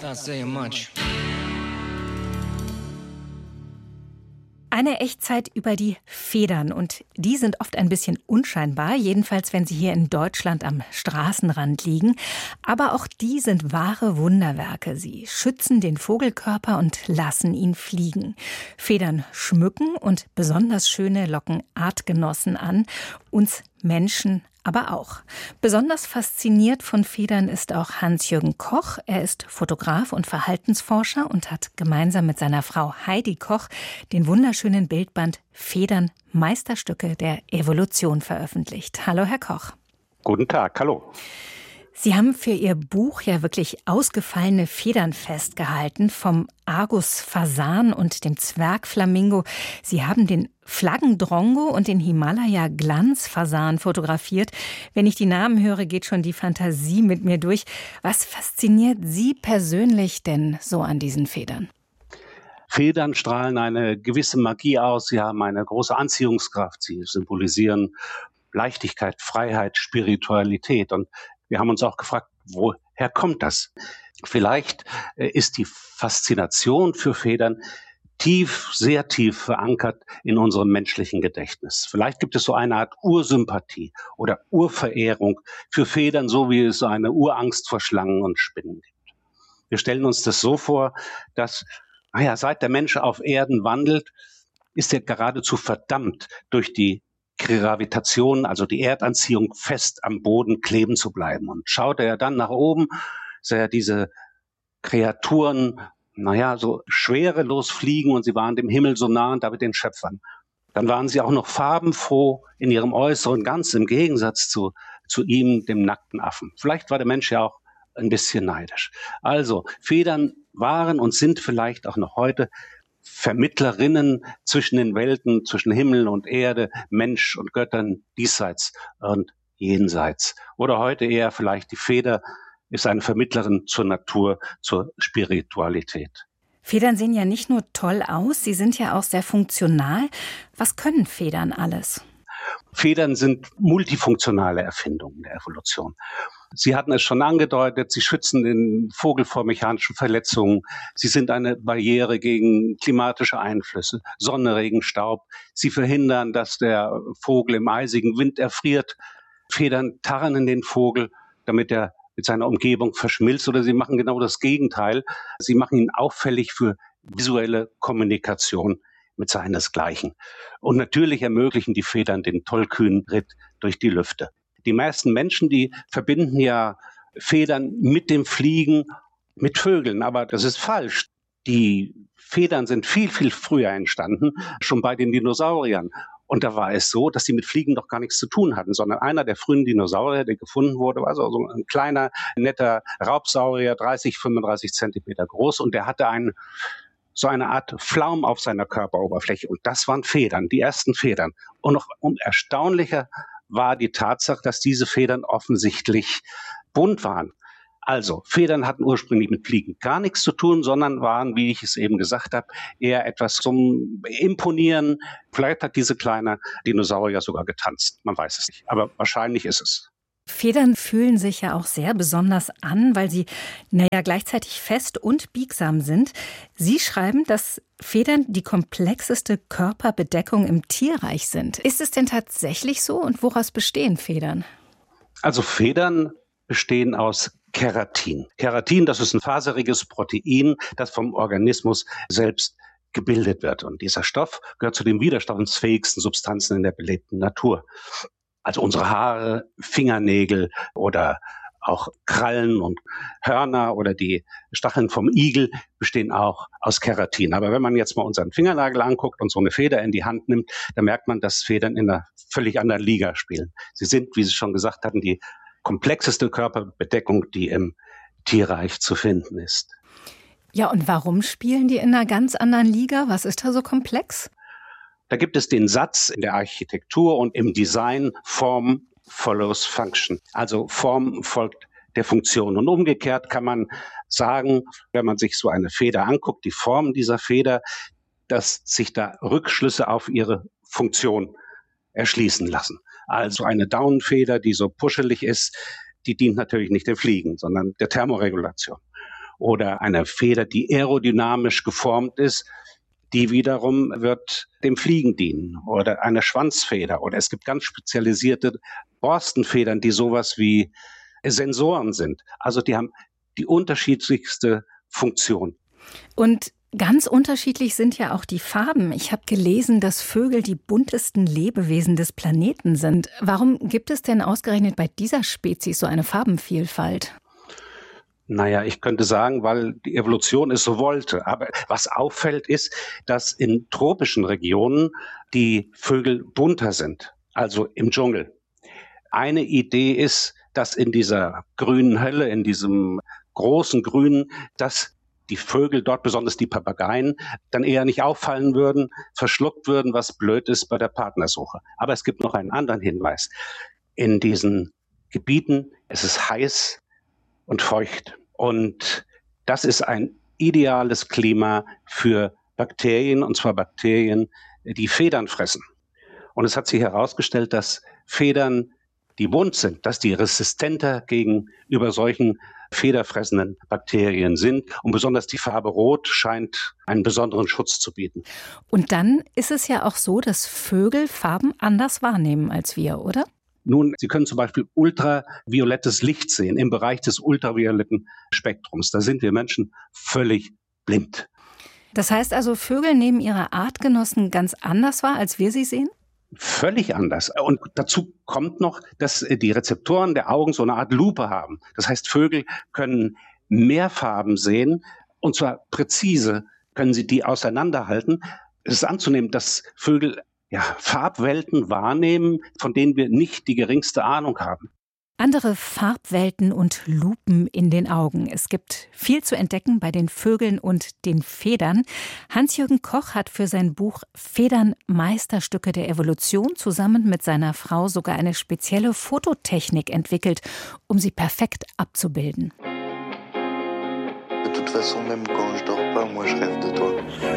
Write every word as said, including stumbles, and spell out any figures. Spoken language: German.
not saying much. Eine Echtzeit über die Federn, und die sind oft ein bisschen unscheinbar, jedenfalls wenn sie hier in Deutschland am Straßenrand liegen. Aber auch die sind wahre Wunderwerke. Sie schützen den Vogelkörper und lassen ihn fliegen. Federn schmücken und besonders schöne locken Artgenossen an, uns Menschen aber auch. Besonders fasziniert von Federn ist auch Hans-Jürgen Koch. Er ist Fotograf und Verhaltensforscher und hat gemeinsam mit seiner Frau Heidi Koch den wunderschönen Bildband Federn, Meisterstücke der Evolution veröffentlicht. Hallo, Herr Koch. Guten Tag, hallo. Sie haben für Ihr Buch ja wirklich ausgefallene Federn festgehalten, vom Argus-Fasan und dem Zwergflamingo. Sie haben den Flaggendrongo und den Himalaya-Glanzfasan fotografiert. Wenn ich die Namen höre, geht schon die Fantasie mit mir durch. Was fasziniert Sie persönlich denn so an diesen Federn? Federn strahlen eine gewisse Magie aus. Sie haben eine große Anziehungskraft. Sie symbolisieren Leichtigkeit, Freiheit, Spiritualität. Und wir haben uns auch gefragt, woher kommt das? Vielleicht ist die Faszination für Federn tief, sehr tief verankert in unserem menschlichen Gedächtnis. Vielleicht gibt es so eine Art Ursympathie oder Urverehrung für Federn, so wie es so eine Urangst vor Schlangen und Spinnen gibt. Wir stellen uns das so vor, dass, naja, seit der Mensch auf Erden wandelt, ist er geradezu verdammt, durch die Gravitation, also die Erdanziehung, fest am Boden kleben zu bleiben. Und schaute er dann nach oben, sah er diese Kreaturen, naja, so schwerelos fliegen, und sie waren dem Himmel so nah und damit den Schöpfern. Dann waren sie auch noch farbenfroh in ihrem Äußeren, ganz im Gegensatz zu, zu ihm, dem nackten Affen. Vielleicht war der Mensch ja auch ein bisschen neidisch. Also, Federn waren und sind vielleicht auch noch heute Vermittlerinnen zwischen den Welten, zwischen Himmel und Erde, Mensch und Göttern, diesseits und jenseits. Oder heute eher vielleicht die Feder ist eine Vermittlerin zur Natur, zur Spiritualität. Federn sehen ja nicht nur toll aus, sie sind ja auch sehr funktional. Was können Federn alles? Federn sind multifunktionale Erfindungen der Evolution. Sie hatten es schon angedeutet, sie schützen den Vogel vor mechanischen Verletzungen. Sie sind eine Barriere gegen klimatische Einflüsse, Sonne, Regen, Staub. Sie verhindern, dass der Vogel im eisigen Wind erfriert. Federn tarnen den Vogel, damit er mit seiner Umgebung verschmilzt, oder sie machen genau das Gegenteil. Sie machen ihn auffällig für visuelle Kommunikation mit seinesgleichen. Und natürlich ermöglichen die Federn den tollkühnen Ritt durch die Lüfte. Die meisten Menschen, die verbinden ja Federn mit dem Fliegen, mit Vögeln, aber das ist falsch. Die Federn sind viel, viel früher entstanden, schon bei den Dinosauriern. Und da war es so, dass sie mit Fliegen doch gar nichts zu tun hatten, sondern einer der frühen Dinosaurier, der gefunden wurde, war so ein kleiner, netter Raubsaurier, dreißig, fünfunddreißig Zentimeter groß, und der hatte einen so eine Art Flaum auf seiner Körperoberfläche. Und das waren Federn, die ersten Federn. Und noch erstaunlicher war die Tatsache, dass diese Federn offensichtlich bunt waren. Also, Federn hatten ursprünglich mit Fliegen gar nichts zu tun, sondern waren, wie ich es eben gesagt habe, eher etwas zum Imponieren. Vielleicht hat diese kleine Dinosaurier sogar getanzt. Man weiß es nicht. Aber wahrscheinlich ist es. Federn fühlen sich ja auch sehr besonders an, weil sie, naja, gleichzeitig fest und biegsam sind. Sie schreiben, dass Federn die komplexeste Körperbedeckung im Tierreich sind. Ist es denn tatsächlich so, und woraus bestehen Federn? Also Federn bestehen aus Keratin. Keratin, das ist ein faseriges Protein, das vom Organismus selbst gebildet wird. Und dieser Stoff gehört zu den widerstandsfähigsten Substanzen in der belebten Natur. Also unsere Haare, Fingernägel oder auch Krallen und Hörner oder die Stacheln vom Igel bestehen auch aus Keratin. Aber wenn man jetzt mal unseren Fingernagel anguckt und so eine Feder in die Hand nimmt, dann merkt man, dass Federn in einer völlig anderen Liga spielen. Sie sind, wie Sie schon gesagt hatten, die komplexeste Körperbedeckung, die im Tierreich zu finden ist. Ja, und warum spielen die in einer ganz anderen Liga? Was ist da so komplex? Da gibt es den Satz in der Architektur und im Design: Form follows function. Also Form folgt der Funktion. Und umgekehrt kann man sagen, wenn man sich so eine Feder anguckt, die Form dieser Feder, dass sich da Rückschlüsse auf ihre Funktion erschließen lassen. Also eine Daunenfeder, die so puschelig ist, die dient natürlich nicht dem Fliegen, sondern der Thermoregulation. oder eine Feder, die aerodynamisch geformt ist, die wiederum wird dem Fliegen dienen, oder eine Schwanzfeder, oder es gibt ganz spezialisierte Borstenfedern, die sowas wie Sensoren sind. Also die haben die unterschiedlichste Funktion. Und ganz unterschiedlich sind ja auch die Farben. Ich habe gelesen, dass Vögel die buntesten Lebewesen des Planeten sind. Warum gibt es denn ausgerechnet bei dieser Spezies so eine Farbenvielfalt? Naja, ich könnte sagen, weil die Evolution es so wollte. Aber was auffällt, ist, dass in tropischen Regionen die Vögel bunter sind, also im Dschungel. Eine Idee ist, dass in dieser grünen Hölle, in diesem großen Grünen, dass die Vögel dort, besonders die Papageien, dann eher nicht auffallen würden, verschluckt würden, was blöd ist bei der Partnersuche. Aber es gibt noch einen anderen Hinweis. In diesen Gebieten ist es heiß und feucht. Und das ist ein ideales Klima für Bakterien, und zwar Bakterien, die Federn fressen. Und es hat sich herausgestellt, dass Federn, die bunt sind, dass die resistenter gegenüber solchen federfressenden Bakterien sind. Und besonders die Farbe Rot scheint einen besonderen Schutz zu bieten. Und dann ist es ja auch so, dass Vögel Farben anders wahrnehmen als wir, oder? Nun, Sie können zum Beispiel ultraviolettes Licht sehen im Bereich des ultravioletten Spektrums. Da sind wir Menschen völlig blind. Das heißt also, Vögel nehmen ihre Artgenossen ganz anders wahr, als wir sie sehen? Völlig anders. Und dazu kommt noch, dass die Rezeptoren der Augen so eine Art Lupe haben. Das heißt, Vögel können mehr Farben sehen, und zwar präzise können sie die auseinanderhalten. Es ist anzunehmen, dass Vögel ja, Farbwelten wahrnehmen, von denen wir nicht die geringste Ahnung haben. Andere Farbwelten und Lupen in den Augen. Es gibt viel zu entdecken bei den Vögeln und den Federn. Hans-Jürgen Koch hat für sein Buch Federn Meisterstücke der Evolution zusammen mit seiner Frau sogar eine spezielle Fototechnik entwickelt, um sie perfekt abzubilden. De toute façon, même quand je dors pas, moi je rêve de toi.